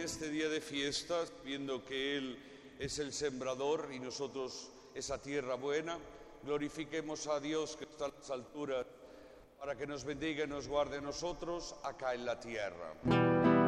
este día de fiestas, viendo que Él es el sembrador y nosotros esa tierra buena, glorifiquemos a Dios que está a las alturas para que nos bendiga y nos guarde a nosotros acá en la tierra.